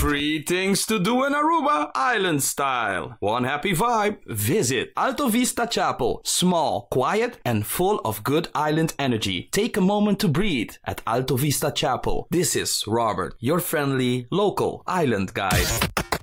3 things to do in Aruba, island style. 1 happy vibe. Visit Alto Vista Chapel. Small, quiet, and full of good island energy. Take a moment to breathe at Alto Vista Chapel. This is Robert, your friendly local island guide.